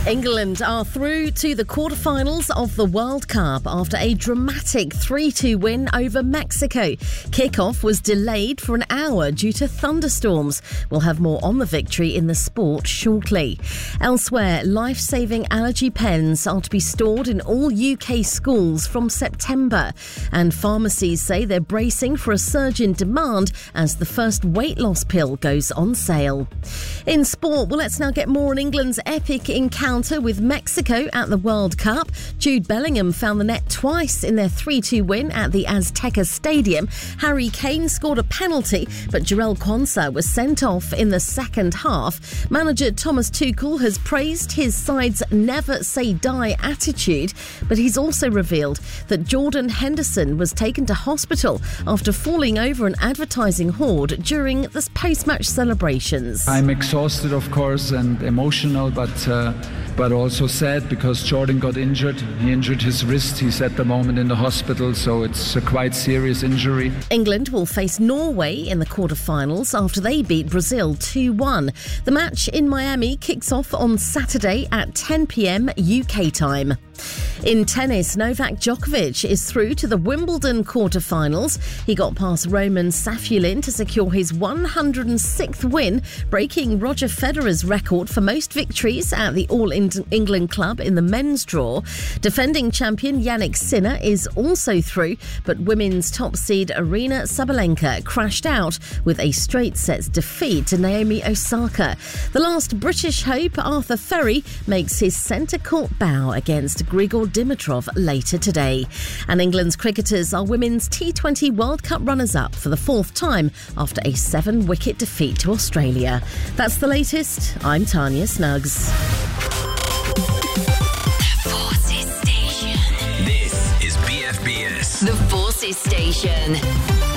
England are through to the quarterfinals of the World Cup after a dramatic 3-2 win over Mexico. Kickoff was delayed for an hour due to thunderstorms. We'll have more on the victory in the sport shortly. Elsewhere, life-saving allergy pens are to be stored in all UK schools from September. And pharmacies say they're bracing for a surge in demand as the first weight loss pill goes on sale. In sport, well, let's now get more on England's epic encounter with Mexico at the World Cup. Jude Bellingham found the net twice in their 3-2 win at the Azteca Stadium. Harry Kane scored a penalty, but Jarell Quansah was sent off in the second half. Manager Thomas Tuchel has praised his side's never-say-die attitude, but he's also revealed that Jordan Henderson was taken to hospital after falling over an advertising hoard during the post-match celebrations. I'm exhausted, of course, and emotional, but also sad because Jordan got injured. He injured his wrist. He's at the moment in the hospital, so it's a quite serious injury. England will face Norway in the quarterfinals after they beat Brazil 2-1. The match in Miami kicks off on Saturday at 10 p.m. UK time. In tennis, Novak Djokovic is through to the Wimbledon quarterfinals. He got past Roman Safulin to secure his 106th win, breaking Roger Federer's record for most victories at the All-England Club in the men's draw. Defending champion Jannik Sinner is also through, but women's top seed Aryna Sabalenka crashed out with a straight sets defeat to Naomi Osaka. The last British hope, Arthur Ferry, makes his centre court bow against Grigor Dimitrov later today. And England's cricketers are women's T20 World Cup runners-up for the fourth time after a 7-wicket defeat to Australia. That's the latest. I'm Tanya Snuggs. The Forces Station. This is BFBS. The Forces Station.